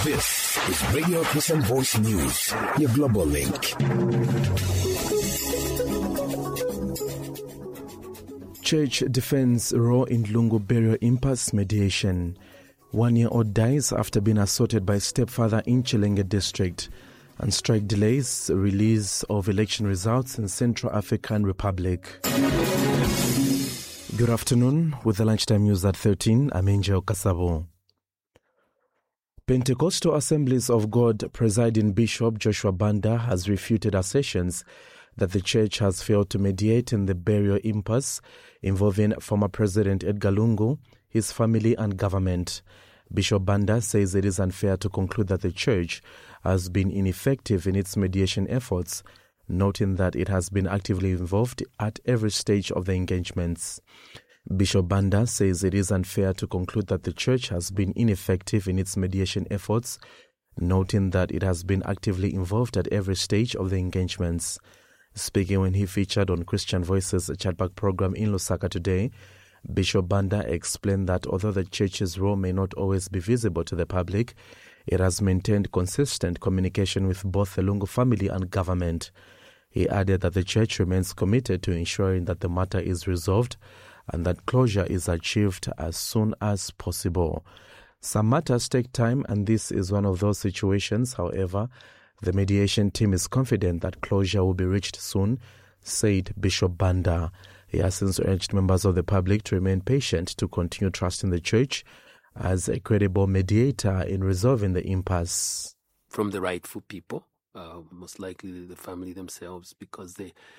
This is Radio Christian Voice News, your global link. Church defends Raw in Lungu burial impasse mediation. 1-year-old dies after being assaulted by stepfather in Chilenge district. And strike delays release of election results in Central African Republic. Good afternoon. With the lunchtime news at 13, I'm Angel Kasabo. Pentecostal Assemblies of God presiding Bishop Joshua Banda has refuted assertions that the church has failed to mediate in the burial impasse involving former President Edgar Lungu, his family and government. Bishop Banda says it is unfair to conclude that the church has been ineffective in its mediation efforts, noting that it has been actively involved at every stage of the engagements. Bishop Banda says it is unfair to conclude that the church has been ineffective in its mediation efforts, noting that it has been actively involved at every stage of the engagements. Speaking when he featured on Christian Voices Chatback program in Lusaka today, Bishop Banda explained that although the church's role may not always be visible to the public, it has maintained consistent communication with both the Lungu family and government. He added that the church remains committed to ensuring that the matter is resolved and that closure is achieved as soon as possible. Some matters take time, and this is one of those situations. However, the mediation team is confident that closure will be reached soon, said Bishop Banda. He has since urged members of the public to remain patient to continue trusting the church as a credible mediator in resolving the impasse. From the rightful people, most likely the family themselves, because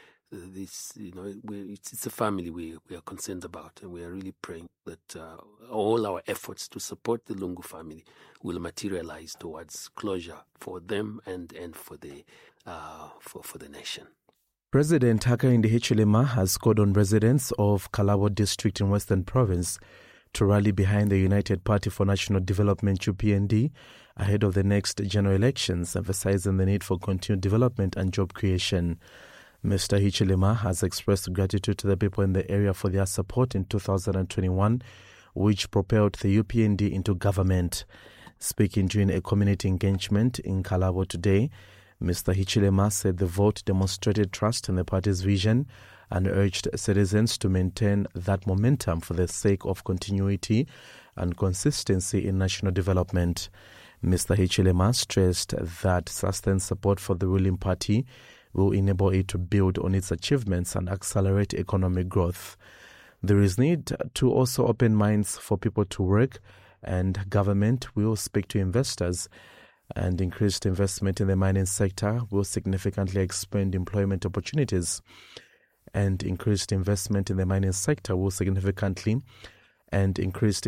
it's a family we are concerned about, and we are really praying that all our efforts to support the Lungu family will materialize towards closure for them and for the nation. President Hakainde Hichilema has called on residents of Kalabo district in Western Province to rally behind the United Party for National Development UPND ahead of the next general elections, emphasizing the need for continued development and job creation. Mr. Hichilema has expressed gratitude to the people in the area for their support in 2021, which propelled the UPND into government. Speaking during a community engagement in Kalabo today, Mr. Hichilema said the vote demonstrated trust in the party's vision and urged citizens to maintain that momentum for the sake of continuity and consistency in national development. Mr. Hichilema stressed that sustained support for the ruling party will enable it to build on its achievements and accelerate economic growth. There is need to also open minds for people to work, and government will speak to investors, and increased investment in the mining sector will significantly expand employment opportunities. And increased investment in the mining sector will significantly expand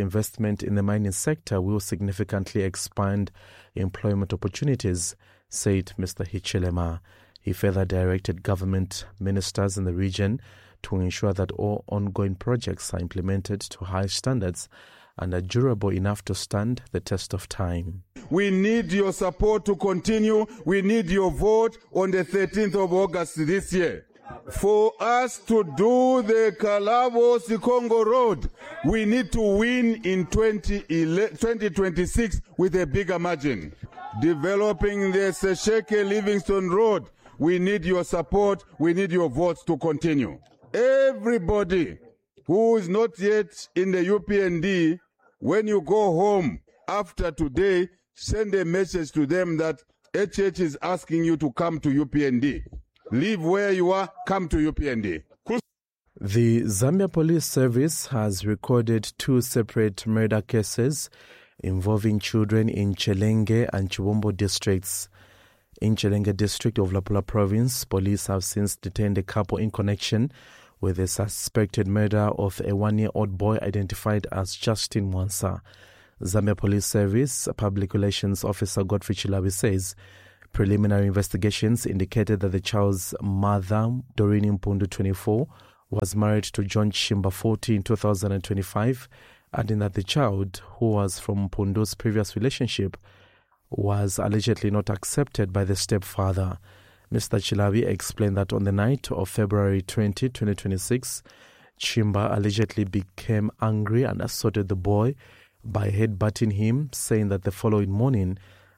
employment opportunities, said Mr. Hichilema. He further directed government ministers in the region to ensure that all ongoing projects are implemented to high standards and are durable enough to stand the test of time. We need your support to continue. We need your vote on the 13th of August this year. For us to do the Kalabo-Sikongo Road, we need to win in 2026 with a bigger margin. Developing the Sesheke-Livingstone Road, we need your support. We need your votes to continue. Everybody who is not yet in the UPND, when you go home after today, send a message to them that HH is asking you to come to UPND. Leave where you are, come to UPND. The Zambia Police Service has recorded 2 separate murder cases involving children in Chilenge and Chibombo districts. In Chilenge district of Lapula province, police have since detained a couple in connection with the suspected murder of a 1-year-old boy identified as Justin Mwansa. Zambia Police Service Public Relations Officer Godfrey Chilabi says preliminary investigations indicated that the child's mother, Doreen Mpundu, 24, was married to John Chimba, 40, in 2025, adding that the child, who was from Mpundu's previous relationship, was allegedly not accepted by the stepfather. Mr. Chilabi explained that on the night of February 20, 2026, Chimba allegedly became angry and assaulted the boy by headbutting him, saying that the following morning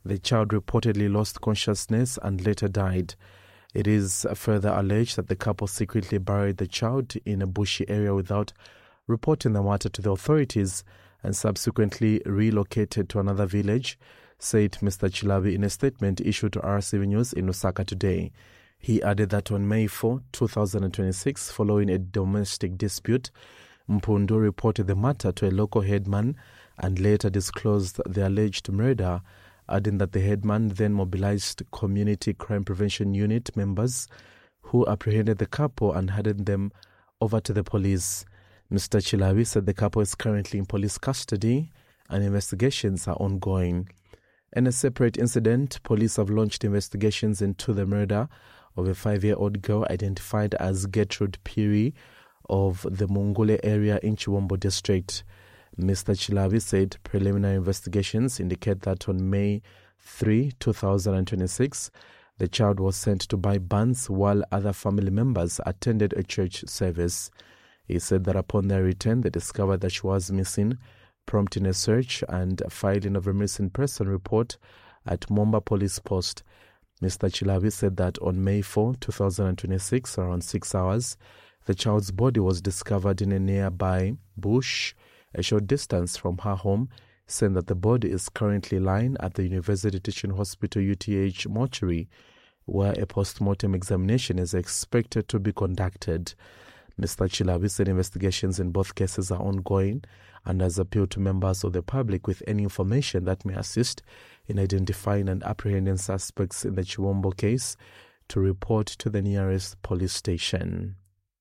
The child reportedly lost consciousness and later died. It is further alleged that the couple secretly buried the child in a bushy area without reporting the matter to the authorities and subsequently relocated to another village, said Mr. Chilabi in a statement issued to RCV News in Lusaka today. He added that on May 4, 2026, following a domestic dispute, Mpundu reported the matter to a local headman and later disclosed the alleged murder, adding that the headman then mobilized Community Crime Prevention Unit members who apprehended the couple and handed them over to the police. Mr. Chilabi said the couple is currently in police custody and investigations are ongoing. In a separate incident, police have launched investigations into the murder of a 5-year-old girl identified as Gertrude Piri of the Mungule area in Chiwombo district. Mr. Chilabi said preliminary investigations indicate that on May 3, 2026, the child was sent to buy buns while other family members attended a church service. He said that upon their return, they discovered that she was missing, prompting a search and filing of a missing person report at Momba Police Post. Mr. Chilabi said that on May 4, 2026, around 6 hours, the child's body was discovered in a nearby bush, a short distance from her home, saying that the body is currently lying at the University Teaching Hospital UTH mortuary, where a post-mortem examination is expected to be conducted. Mr. Chilabi said investigations in both cases are ongoing and has appealed to members of the public with any information that may assist in identifying and apprehending suspects in the Chiwombo case to report to the nearest police station.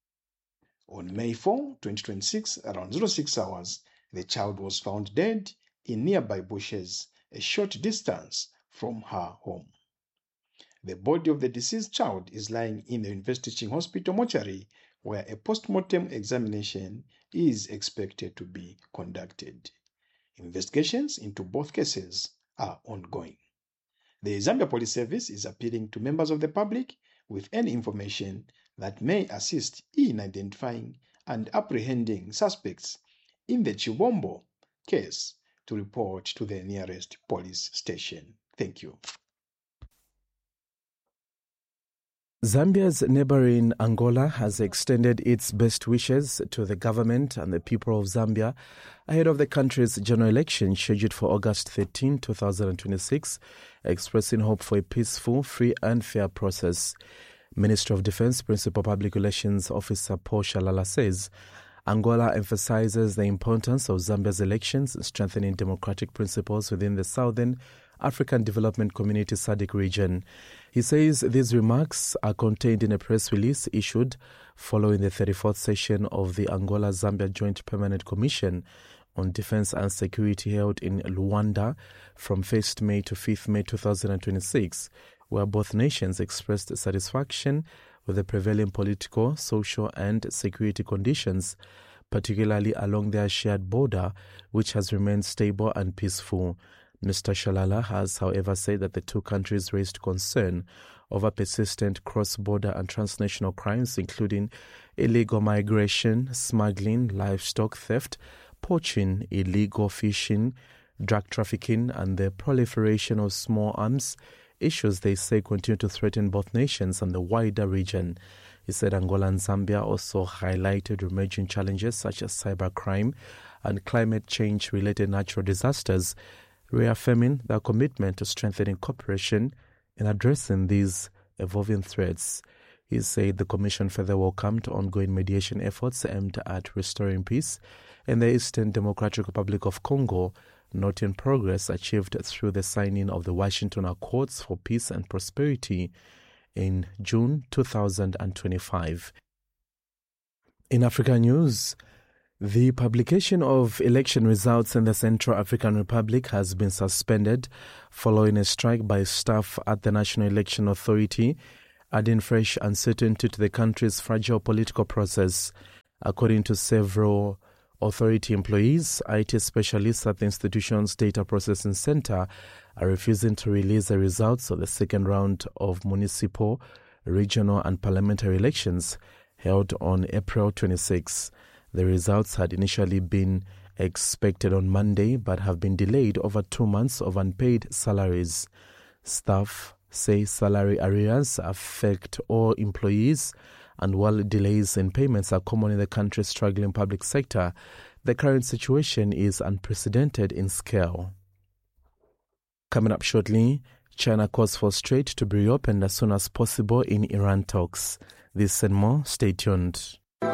On May 4, 2026, around 06 hours, the child was found dead in nearby bushes, a short distance from her home. The body of the deceased child is lying in the University Teaching Hospital mortuary, where a post-mortem examination is expected to be conducted. Investigations into both cases are ongoing. The Zambia Police Service is appealing to members of the public with any information that may assist in identifying and apprehending suspects in the Chiwombo case to report to the nearest police station. Thank you. Zambia's neighboring Angola has extended its best wishes to the government and the people of Zambia ahead of the country's general election scheduled for August 13, 2026, expressing hope for a peaceful, free and fair process. Minister of Defense Principal Public Relations Officer Paul Shalala says Angola emphasizes the importance of Zambia's elections, strengthening democratic principles within the Southern African Development Community SADC region. He says these remarks are contained in a press release issued following the 34th session of the Angola-Zambia Joint Permanent Commission on Defense and Security held in Luanda from 1st May to 5th May 2026, where both nations expressed satisfaction with the prevailing political, social and security conditions, particularly along their shared border, which has remained stable and peaceful. Mr. Shalala has, however, said that the two countries raised concern over persistent cross-border and transnational crimes, including illegal migration, smuggling, livestock theft, poaching, illegal fishing, drug trafficking, and the proliferation of small arms, issues they say continue to threaten both nations and the wider region. He said Angola and Zambia also highlighted emerging challenges such as cybercrime and climate change-related natural disasters, reaffirming their commitment to strengthening cooperation in addressing these evolving threats. He said the Commission further welcomed ongoing mediation efforts aimed at restoring peace in the Eastern Democratic Republic of Congo, noting progress achieved through the signing of the Washington Accords for Peace and Prosperity in June 2025. In Africa news, the publication of election results in the Central African Republic has been suspended following a strike by staff at the National Election Authority, adding fresh uncertainty to the country's fragile political process. According to several authority employees, IT specialists at the institution's data processing center are refusing to release the results of the second round of municipal, regional and parliamentary elections held on April 26. The results had initially been expected on Monday but have been delayed over 2 months of unpaid salaries. Staff say salary arrears affect all employees, and while delays in payments are common in the country's struggling public sector, the current situation is unprecedented in scale. Coming up shortly, China calls for Strait to be reopened as soon as possible in Iran talks. This and more, stay tuned.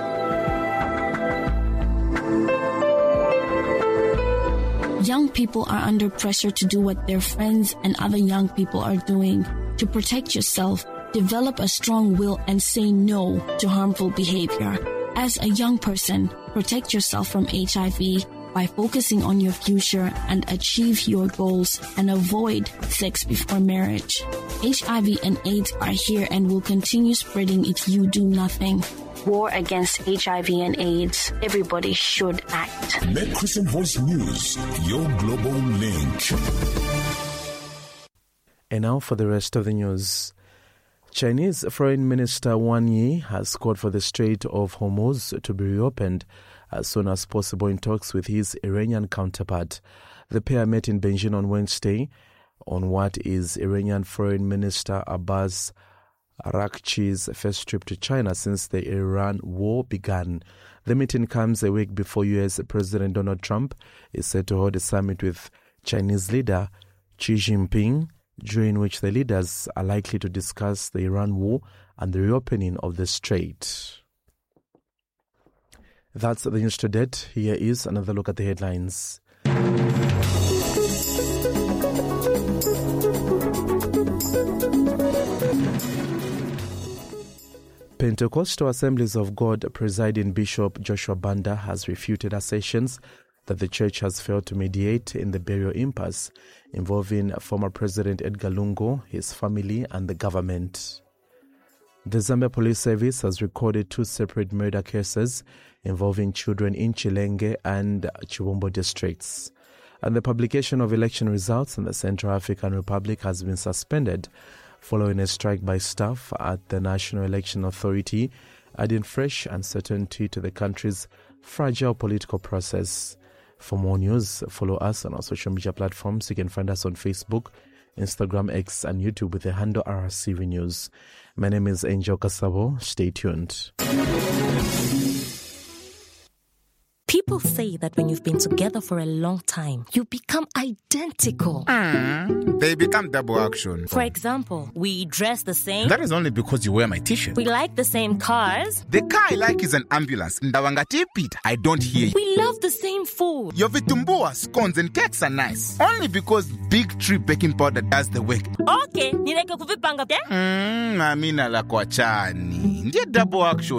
Young people are under pressure to do what their friends and other young people are doing. To protect yourself, develop a strong will and say no to harmful behavior. As a young person, protect yourself from HIV by focusing on your future and achieve your goals and avoid sex before marriage. HIV and AIDS are here and will continue spreading if you do nothing. War against HIV and AIDS. Everybody should act. Make Christian Voice News your global link. And now for the rest of the news. Chinese Foreign Minister Wang Yi has called for the Strait of Hormuz to be reopened as soon as possible in talks with his Iranian counterpart. The pair met in Beijing on Wednesday on what is Iranian Foreign Minister Abbas Araghchi's first trip to China since the Iran war began. The meeting comes a week before U.S. President Donald Trump is set to hold a summit with Chinese leader Xi Jinping, during which the leaders are likely to discuss the Iran war and the reopening of the strait. That's the news to date. Here is another look at the headlines. Pentecostal Assemblies of God presiding Bishop Joshua Banda has refuted assertions that the church has failed to mediate in the burial impasse involving former President Edgar Lungu, his family, and the government. The Zambia Police Service has recorded 2 separate murder cases involving children in Chilenge and Chibombo districts. And the publication of election results in the Central African Republic has been suspended following a strike by staff at the National Election Authority, adding fresh uncertainty to the country's fragile political process. For more news, follow us on our social media platforms. You can find us on Facebook, Instagram, X, and YouTube with the handle RCV News. My name is Angel Kasabo. Stay tuned. People say that when you've been together for a long time, you become identical. They become double action. For example, we dress the same. That is only because you wear my t-shirt. We like the same cars. The car I like is an ambulance. I don't hear you. We love the same food. Your vitumbua, scones, and cakes are nice. Only because Big Tree baking powder does the work. Okay, nileke kuvipanga, okay? Amina la kwa chani. Ndiye double action.